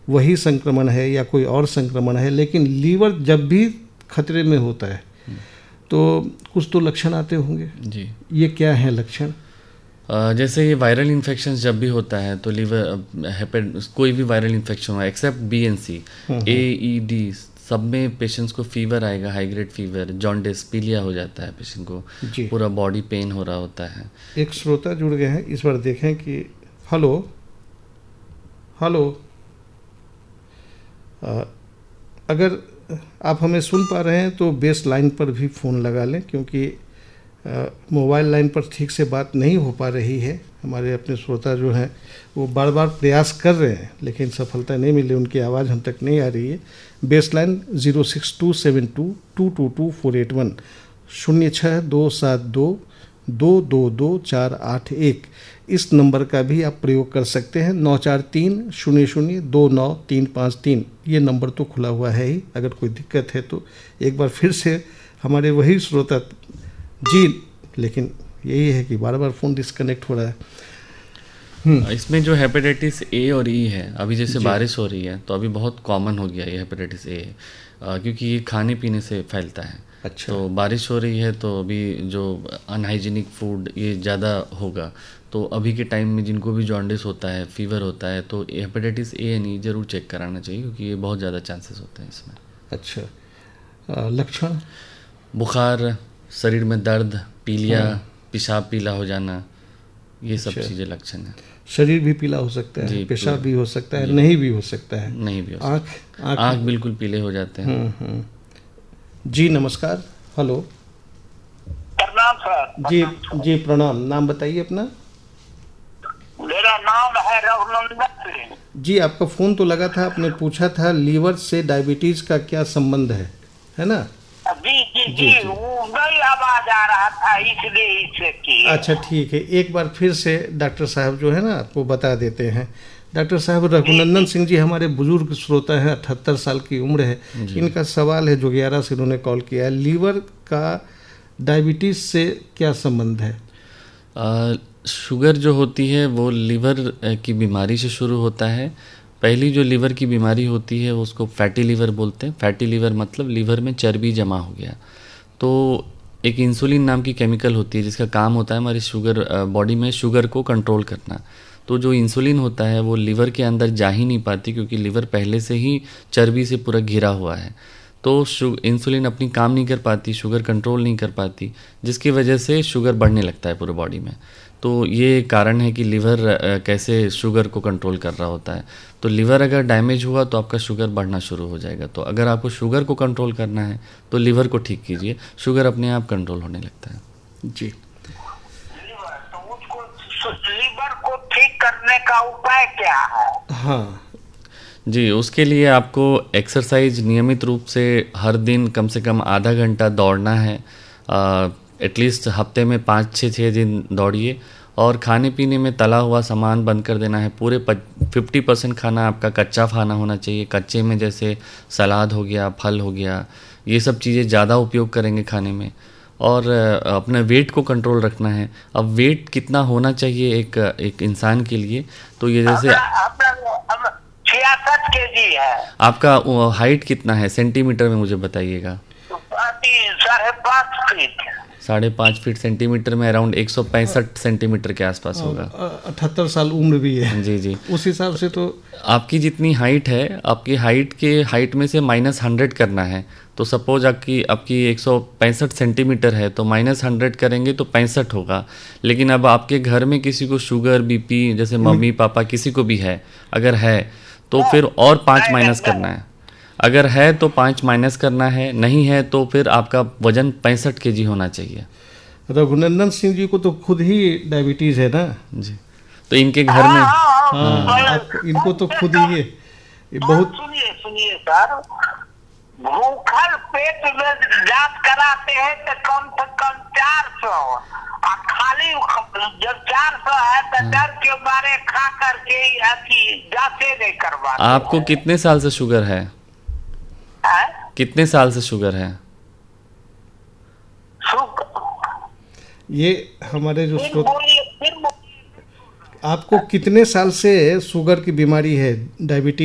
वही संक्रमण है या कोई और संक्रमण है, लेकिन लीवर जब भी खतरे में होता है तो कुछ तो लक्षण आते होंगे जी। ये क्या हैं लक्षण? जैसे ये वायरल इन्फेक्शन जब भी होता है तो लीवर कोई भी वायरल इन्फेक्शन हो एक्सेप्ट BNC, AED, सब में पेशेंट्स को फीवर आएगा, हाई ग्रेड फीवर, जॉन्डिस, पीलिया हो जाता है पेशेंट को, पूरा बॉडी पेन हो रहा होता है। एक श्रोता जुड़ गए हैं, इस बार देखें कि हेलो हेलो, अगर आप हमें सुन पा रहे हैं तो बेस लाइन पर भी फ़ोन लगा लें, क्योंकि मोबाइल लाइन पर ठीक से बात नहीं हो पा रही है। हमारे अपने श्रोता जो हैं वो बार बार प्रयास कर रहे हैं लेकिन सफलता नहीं मिली, उनकी आवाज़ हम तक नहीं आ रही है। बेस लाइन 06272222481 06272222481, इस नंबर का भी आप प्रयोग कर सकते हैं। 9430029353, ये नंबर तो खुला हुआ है ही। अगर कोई दिक्कत है तो एक बार फिर से हमारे वही श्रोता जी, लेकिन यही है कि बार बार फ़ोन डिस्कनेक्ट हो रहा है। इसमें जो हेपेटाइटिस A और E है, अभी जैसे बारिश हो रही है तो अभी बहुत कॉमन हो गया ये हेपेटाइटिस A, क्योंकि ये खाने पीने से फैलता है। अच्छा। तो बारिश हो रही है तो अभी जो अनहाइजीनिक फूड ये ज़्यादा होगा, तो अभी के टाइम में जिनको भी जॉन्डिस होता है, फीवर होता है, तो हेपेटाइटिस A और E ज़रूर चेक कराना चाहिए, क्योंकि ये बहुत ज़्यादा चांसेस होते हैं इसमें। अच्छा। लक्षण? बुखार, शरीर में दर्द, पीलिया, पेशाब पीला हो जाना, ये सब चीज़ें लक्षण है। शरीर भी पीला हो सकता है, पेशाब भी हो सकता है, नहीं भी हो सकता है, नहीं भी हो सकता है, आँख बिल्कुल पीले हो जाते हैं। जी नमस्कार। हेलो। प्रणाम सर। जी प्रणाम। नाम बताइए अपना। मेरा नाम है रघुनंदन सिंह। जी, आपका फ़ोन तो लगा था, आपने पूछा था लीवर से डायबिटीज़ का क्या संबंध है ना? जी, वो नहीं आवाज आ रहा था इसलिए इसे की। अच्छा ठीक है, एक बार फिर से डॉक्टर साहब जो है ना आपको बता देते हैं। डॉक्टर साहब रघुनंदन सिंह जी हमारे बुजुर्ग श्रोता हैं, 78 साल की उम्र है। इनका सवाल है जो 11 से इन्होंने कॉल किया है, लीवर का डायबिटीज़ से क्या संबंध है? शुगर जो होती है वो लीवर की बीमारी से शुरू होता है। पहली जो लीवर की बीमारी होती है उसको फैटी लीवर बोलते हैं। फैटी लीवर मतलब लीवर में चर्बी जमा हो गया। तो एक इंसुलिन नाम की केमिकल होती है जिसका काम होता है हमारी शुगर बॉडी में शुगर को कंट्रोल करना। तो जो इंसुलिन होता है वो लीवर के अंदर जा ही नहीं पाती, क्योंकि लीवर पहले से ही चर्बी से पूरा घिरा हुआ है। तो इंसुलिन अपनी काम नहीं कर पाती, शुगर कंट्रोल नहीं कर पाती, जिसकी वजह से शुगर बढ़ने लगता है पूरे बॉडी में। तो ये कारण है कि लीवर कैसे शुगर को कंट्रोल कर रहा होता है। तो लीवर अगर डैमेज हुआ तो आपका शुगर बढ़ना शुरू हो जाएगा। तो अगर आपको शुगर को कंट्रोल करना है तो लीवर को ठीक कीजिए, शुगर अपने आप कंट्रोल होने लगता है। जी। लीवर को ठीक करने का उपाय क्या है? हाँ जी, उसके लिए आपको एक्सरसाइज नियमित रूप से हर दिन कम से कम आधा घंटा दौड़ना है। एटलीस्ट हफ्ते में 5-6 दिन दौड़िए। और खाने पीने में तला हुआ सामान बंद कर देना है। पूरे 50% खाना आपका कच्चा खाना होना चाहिए। कच्चे में जैसे सलाद हो गया, फल हो गया, ये सब चीज़ें ज़्यादा उपयोग करेंगे खाने में। और अपने वेट को कंट्रोल रखना है। अब वेट कितना होना चाहिए एक इंसान के लिए, तो ये जैसे 66 kg है। आपका हाइट कितना है सेंटीमीटर में मुझे बताइएगा? 5.5 फीट। 5.5 फीट सेंटीमीटर में अराउंड 165 सेंटीमीटर के आसपास होगा। 78 साल उम्र भी है। जी जी, उस हिसाब से तो आपकी जितनी हाइट है, आपकी हाइट में से -100 करना है। तो सपोज आपकी 165 सेंटीमीटर है तो -100 करेंगे तो 65 होगा। लेकिन अब आपके घर में किसी को शुगर, बीपी, जैसे मम्मी पापा किसी को भी है, अगर है तो फिर और 5 माइनस करना है। अगर है तो 5 माइनस करना है, नहीं है तो फिर आपका वजन 65 kg होना चाहिए। रघुनंदन सिंह जी को तो खुद ही डायबिटीज है ना जी, तो इनके घर में इनको तो खुद ही है बहुत। सुनिए सर, भूखल पेट में जांच कराते हैं तो कम से कम 400, और खाली जब 400 है तो डर के मारे खा करके जांचे नहीं करवाते। आपको कितने साल से शुगर है? कितने साल से शुगर है? ये हमारे जो आपको कितने साल से शुगर की बीमारी है, डायबिटीज?